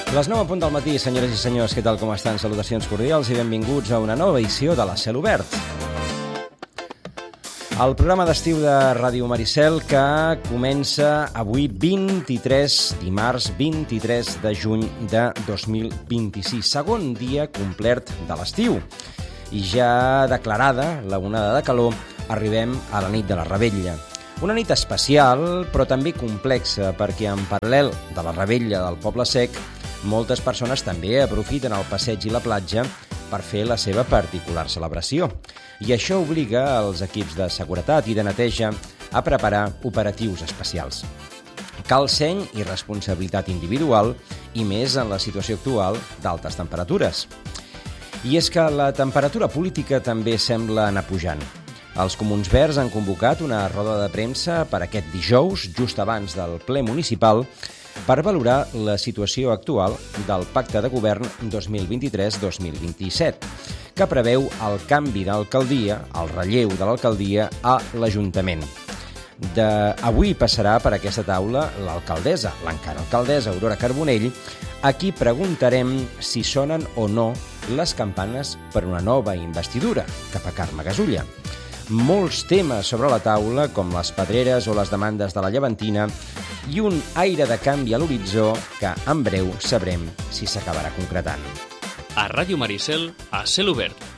Les 9 a punt del matí, senyores i senyors, què tal, com estan? Salutacions cordials i benvinguts a una nova edició de la Cel Obert. El programa d'estiu de Ràdio Maricel que comença avui dimarts 23 de juny de 2026, segon dia complet de l'estiu. I ja declarada la onada de calor, arribem a la nit de la Revetlla. Una nit especial, però també complexa, perquè en paral·lel de la Revetlla del Poble Sec, moltes persones també aprofiten el passeig i la platja per fer la seva particular celebració. I això obliga els equips de seguretat i de neteja a preparar operatius especials. Cal seny i responsabilitat individual, i més en la situació actual d'altes temperatures. I és que la temperatura política també sembla anar pujant. Els Comuns Verds han convocat una roda de premsa per aquest dijous, just abans del ple municipal, per valorar la situació actual del Pacte de Govern 2023-2027, que preveu el canvi d'alcaldia, el relleu de l'alcaldia a l'Ajuntament. Avui passarà per aquesta taula l'alcaldessa, l'encara alcaldessa Aurora Carbonell, a qui preguntarem si sonen o no les campanes per una nova investidura cap a Carme Gasulla. Molts temes sobre la taula, com les pedreres o les demandes de la Llevantina, i un aire de canvi a l'horitzó que en breu sabrem si s'acabarà concretant. A Ràdio Maricel, a Cel Obert.